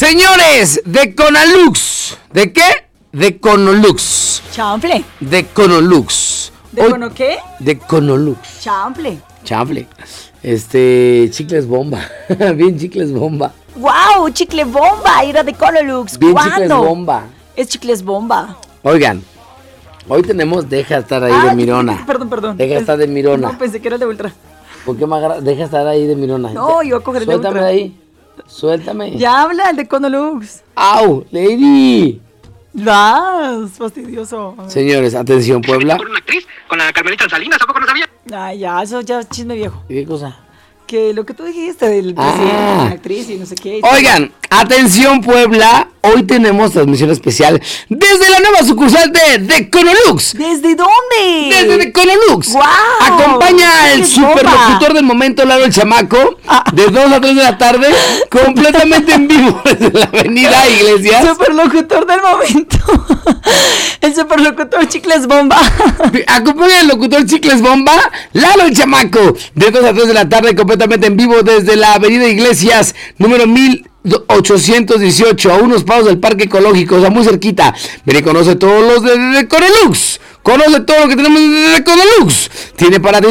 Señores, de Conalux. ¿De qué? De Conolux. Chample. De Conolux. ¿De cono qué? De Conolux. Chample. Chample. Chicles bomba. Bien chicles bomba. ¡Wow! Chicle bomba. Era de Conolux. Bien ¿Cuándo? chicles bomba. Es chicles bomba. Oigan, hoy tenemos Deja estar ahí de Mirona. Perdón. Deja estar de Mirona. No, pensé que era el de Ultra. ¿Por qué me agarra? Deja estar ahí de Mirona. No, iba a coger el de Suéltame Ultra. de ahí. Suéltame. Ya habla el de Conolux. ¡Au! ¡Lady! Vas, fastidioso. Señores, atención, Puebla. Por una actriz, con la Carmelita Salinas, ¿a poco no sabía? Ay, ya, eso ya es chisme viejo. ¿Qué cosa? Que lo que tú dijiste del presidente, la actriz y no sé qué. Oigan, atención, Puebla. Hoy tenemos transmisión especial desde la nueva sucursal de Conolux. ¿Desde dónde? Desde de Conolux. ¡Guau! Acompaña al ¡Qué superlocutor bomba! del momento, Lalo el Chamaco, de 2 a 3 de la tarde, completamente en vivo desde la avenida Iglesias. Superlocutor del momento. El superlocutor Chicles Bomba. Acompaña al locutor Chicles Bomba, Lalo el Chamaco, de 2 a 3 de la tarde, completamente en vivo desde la avenida Iglesias, número 1818, a unos pasos del Parque Ecológico, o sea, muy cerquita. Ven y conoce todos los de Conolux. Conoce todo lo que tenemos de Conolux. Tiene para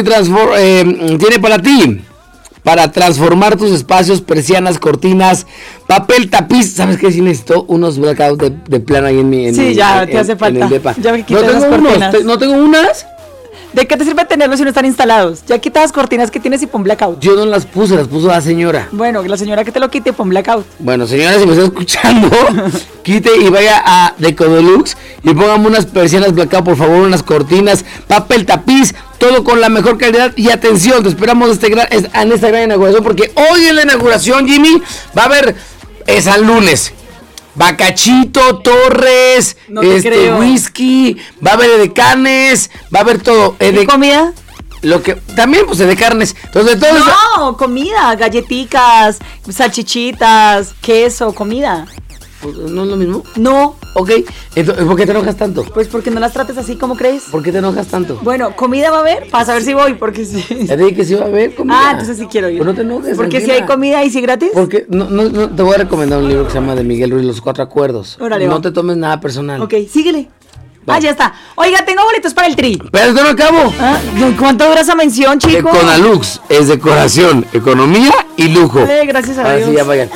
ti para transformar tus espacios, persianas, cortinas, papel, tapiz. ¿Sabes qué? Sí necesito unos blackouts de plano ahí en mi... Sí, ya te hace falta. Ya me quité las cortinas. ¿No tengo unas? ¿De qué te sirve tenerlos si no están instalados? Ya quita las cortinas que tienes y pon blackout. Yo no las puse, las puso la señora. Bueno, la señora que te lo quite, pon blackout. Bueno, señora, si me está escuchando, quite y vaya a The Conolux y póngame unas persianas blackout, por favor, unas cortinas, papel, tapiz, todo con la mejor calidad. Y atención, te esperamos en esta gran inauguración, porque hoy en la inauguración, Jimmy, va a haber, es al lunes, Bacachito, Torres, No te creo. whisky, va a haber edecanes, va a haber todo. ¿Y comida? Lo que también, pues, de carnes. Entonces, todo eso. No, comida, galletitas, salchichitas, queso, comida. ¿No es lo mismo? No, Ok, entonces, ¿por qué te enojas tanto? pues porque no las trates así como crees. ¿Por qué te enojas tanto? Bueno, comida va a haber, para saber si voy, porque sí. Ya te dije que sí va a haber comida. Ah, entonces sí quiero ir. Pues no te enojes. Porque si tranquila. hay comida y si gratis. Porque no, te voy a recomendar un libro que se llama de Miguel Ruiz, Los 4 Acuerdos. Órale, no va. te tomes nada personal. Ok, síguele. Va. Ah, ya está. Oiga, tengo boletos para el tri. Pero esto no acabo. Ah, ¿cuánto dura esa mención, De chico? Conalux es decoración, economía y lujo. Gracias a Ahora Dios. sí, ya vayan.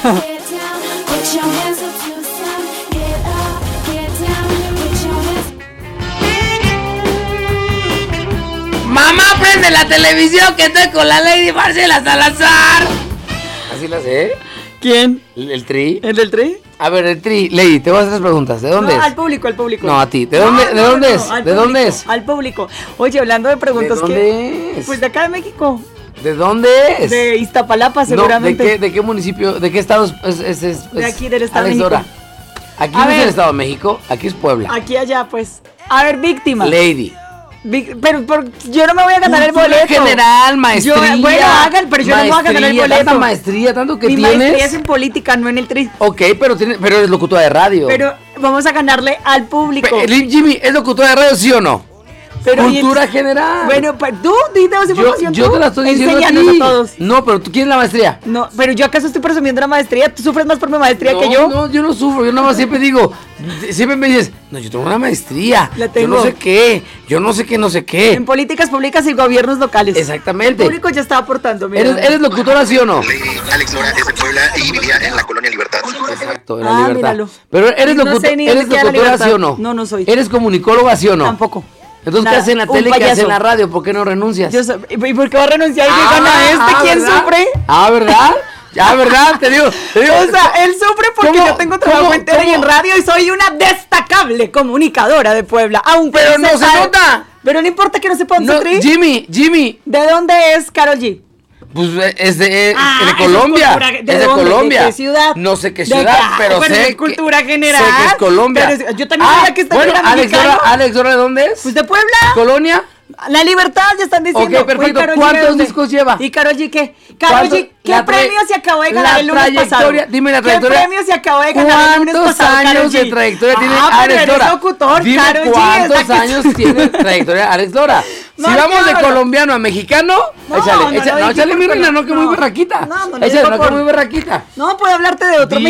Mamá, prende la televisión que estoy con la Lady Marcela Salazar. ¿Así la sé? ¿Quién? ¿El tri? ¿El del tri? A ver, el tri, Lady, te voy a hacer 3 preguntas. ¿De dónde No, es? al público, al público. No, a ti. ¿De dónde es? al ¿De dónde público, es? Al público. Oye, hablando de preguntas, ¿De dónde es? Pues de acá de México. ¿De dónde es? De Iztapalapa, seguramente. No, ¿de qué municipio, de qué estado es? De aquí, del Estado de Alex México. Dora. Aquí A no es ver. el Estado de México, aquí es Puebla. Aquí, allá, pues. A ver, víctima. Lady. Pero yo no me voy a ganar el Cultura boleto. general, maestría. Bueno, hagan, pero yo no me voy a ganar el boleto. Tanta maestría, tanto que Mi tienes. maestría es en política, no en el tri. Ok, pero eres locutora de radio. Pero vamos a ganarle al público. Jimmy, ¿es locutora de radio, sí o no? Pero, Cultura general. Bueno, pues tú, dinos información. Yo tú. te la estoy diciendo Enséñanos ti. a todos. No, pero tú quieres la maestría. No, pero yo acaso estoy presumiendo la maestría. Tú sufres más por mi maestría que yo. No, yo no sufro, yo nada más siempre digo, siempre me dices, no, yo tengo una maestría, La tengo. yo no sé qué, no sé qué. En políticas públicas y gobiernos locales. Exactamente. El público ya está aportando. Mira. ¿Eres locutora, sí o no? Lady Alex Lora es de Puebla y vivía en la colonia Libertad. Exacto, en la Ah, libertad. míralo. Pero eres, No sé ni dónde queda la locutora, Libertad. sí o no? No, no soy. ¿Eres comunicóloga, sí o no? Tampoco. Entonces, Nada, ¿qué haces en la un tele y qué haces payaso. en la radio? ¿Por qué no renuncias? ¿Y por qué va a renunciar y que gana ¿Quién ¿verdad? sufre? ¿Verdad? ¿Verdad? Te digo. O sea, él sufre porque ¿Cómo? yo tengo trabajo en tele y en radio y soy una destacable comunicadora de Puebla. Aunque Pero no se nota. Pero no importa que no sepa dónde No, Tri. Jimmy, ¿De dónde es Karol G? pues es de eso Colombia. cultura- ¿de es de dónde? Colombia. ¿De qué ciudad? No sé qué ¿De ciudad, qué? pero Pero sé es cultura general. Sé que es Colombia. Pero yo también sabía que esta bueno, era mexicano. Alex Dora, ¿de dónde es? Pues de Puebla. ¿Colonia? La Libertad, ya están diciendo. Ok, perfecto. Oye, Karol G, ¿Cuántos ¿de dónde? discos lleva? ¿Y Karol G qué? Karol G, ¿qué La premio se acabó de ganar la el lunes pasado? trayectoria, dime la trayectoria. ¿Qué premio se acabó de ganar el lunes ¿Cuántos pasado, Karol años G? de trayectoria tiene pero Alex eres Dora? locutor, Dime Karol G es cuántos la que- años tiene trayectoria Alex Dora. Si No, vamos de claro. colombiano a mexicano, No, échale, no lo dije échale mi porque reina, no que muy no. berraquita. No, no lo Échale, digo no que por- muy berraquita. No, puedo hablarte de otro Dime